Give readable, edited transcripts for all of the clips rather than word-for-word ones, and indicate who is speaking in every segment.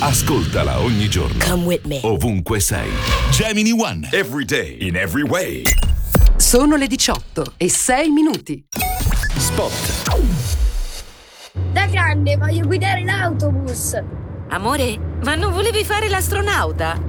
Speaker 1: Ascoltala ogni giorno.
Speaker 2: Come with me.
Speaker 1: Ovunque sei. Gemini One.
Speaker 3: Every day, in every way.
Speaker 4: Sono le 18:06.
Speaker 3: Spot.
Speaker 5: Da grande voglio guidare l'autobus.
Speaker 2: Amore, ma non volevi fare l'astronauta?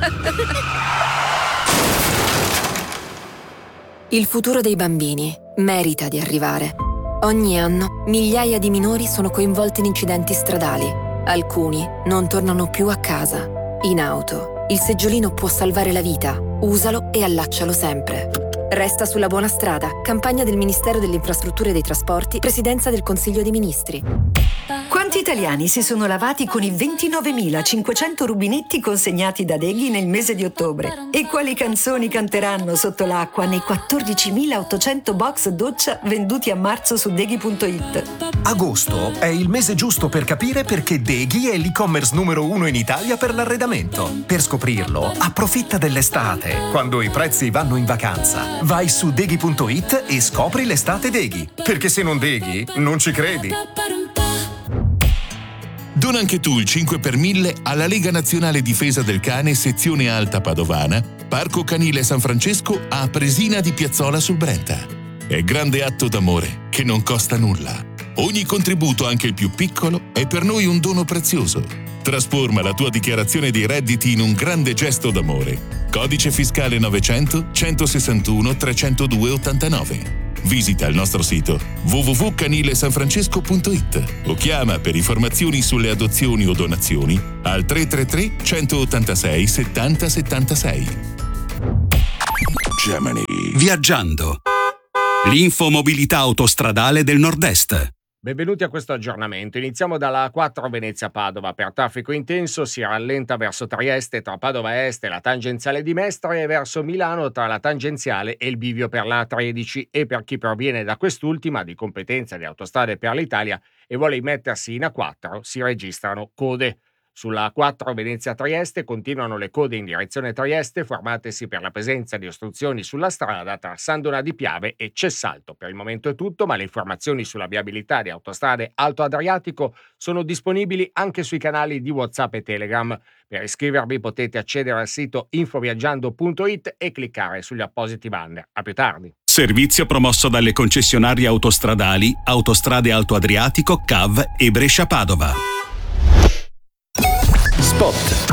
Speaker 6: Il futuro dei bambini merita di arrivare. Ogni anno migliaia di minori sono coinvolti in incidenti stradali. Alcuni non tornano più a casa. In auto, il seggiolino può salvare la vita. Usalo e allaccialo sempre. Resta sulla buona strada. Campagna del Ministero delle Infrastrutture e dei Trasporti, Presidenza del Consiglio dei Ministri.
Speaker 7: Quanti italiani si sono lavati con i 29.500 rubinetti consegnati da Deghi nel mese di ottobre? E quali canzoni canteranno sotto l'acqua nei 14.800 box doccia venduti a marzo su Deghi.it?
Speaker 8: Agosto è il mese giusto per capire perché Deghi è l'e-commerce numero 1 in Italia per l'arredamento. Per scoprirlo, approfitta dell'estate, quando i prezzi vanno in vacanza. Vai su Deghi.it e scopri l'estate Deghi. Perché se non Deghi, non ci credi.
Speaker 1: Dona anche tu il 5 per 1000 alla Lega Nazionale Difesa del Cane sezione Alta Padovana, Parco Canile San Francesco a Presina di Piazzola sul Brenta. È grande atto d'amore che non costa nulla. Ogni contributo, anche il più piccolo, è per noi un dono prezioso. Trasforma la tua dichiarazione dei redditi in un grande gesto d'amore. Codice fiscale 900 161 302 89. Visita il nostro sito www.canilesanfrancesco.it o chiama per informazioni sulle adozioni o donazioni al 333 186 70 76.
Speaker 3: Gemini.
Speaker 9: Viaggiando. L'infomobilità autostradale del Nord-Est.
Speaker 10: Benvenuti a questo aggiornamento. Iniziamo dalla 4 Venezia-Padova. Per traffico intenso si rallenta verso Trieste tra Padova Est e la tangenziale di Mestre e verso Milano tra la tangenziale e il bivio per la A13, e per chi proviene da quest'ultima, di competenza di Autostrade per l'Italia, e vuole immettersi in A4, si registrano code. Sulla A4 Venezia-Trieste continuano le code in direzione Trieste, formatesi per la presenza di ostruzioni sulla strada tra Sandona di Piave e Cessalto. Per il momento è tutto, ma le informazioni sulla viabilità di Autostrade Alto Adriatico sono disponibili anche sui canali di WhatsApp e Telegram. Per iscrivervi potete accedere al sito infoviaggiando.it e cliccare sugli appositi banner. A più tardi.
Speaker 9: Servizio promosso dalle concessionarie autostradali Autostrade Alto Adriatico, CAV e Brescia-Padova.
Speaker 3: Spot.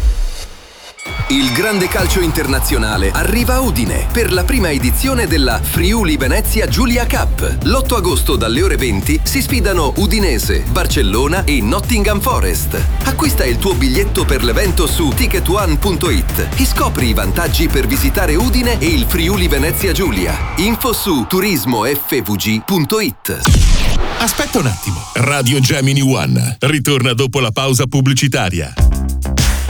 Speaker 11: Il grande calcio internazionale arriva a Udine per la prima edizione della Friuli Venezia Giulia Cup. L'8 agosto dalle ore 20 si sfidano Udinese, Barcellona e Nottingham Forest. Acquista il tuo biglietto per l'evento su ticketone.it e scopri i vantaggi per visitare Udine e il Friuli Venezia Giulia. Info su turismofvg.it.
Speaker 1: Aspetta un attimo. Radio Gemini One ritorna dopo la pausa pubblicitaria.